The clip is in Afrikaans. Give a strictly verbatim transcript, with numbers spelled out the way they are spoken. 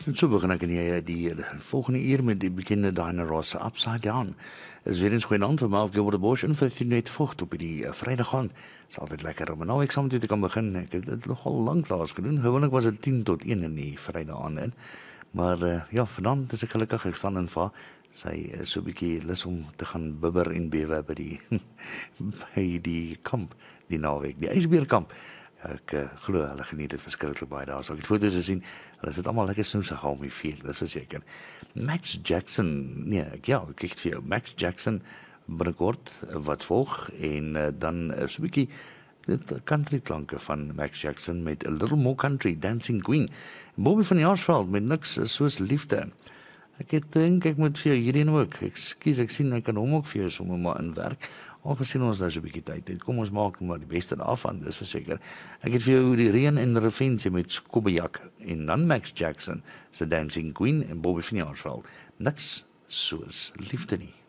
En so begin ek in die, die, die volgende uur met die bekende Diana Ross Upside Down. Is weer eens goeie aand vir my of Gilbert Bosch en vir net vocht op die uh, Vrydag aan. Is altyd lekker om nou ek saam met u te kan begin. Ek het dit nogal lank laas gedoen. Gewoonlik was dit tien tot een in die Vrydag aan in. Maar uh, ja, vanaand is ek gelukkig ek staan in va. Sy is so 'n bietjie lus om te gaan bibber en bewe by die by die kamp, die naweek, die ysbeerkamp. Ek uh, glo hulle geniet dit verskriklik baie daar. So ek het foto's gesien. Hulle sit almal lekker snoesig om die vuur, dis verseker. Max Jackson, nee, ek ja, ek kyk vir jou. Max Jackson binnekort wat volg en uh, dan uh, so 'n bietjie dit country klanke van Max Jackson met A Little More Country, Dancing Queen. Bobby van Jaarsveld met niks soos liefde. Ek het dink ek moet vir jou hierdie ook. Ekskuus, ek sien ek kan hom ook vir jou sommer maar inwerk. Aangesien ons nou so 'n bietjie tyd het. Kom ons maak maar die beste daarvan, dis verseker. Ek het vir jou die Reën en Revensie met Skobbejak en dan Max Jackson se Dancing Queen en Bobby van Jaarsveld. Niks soos liefde nie.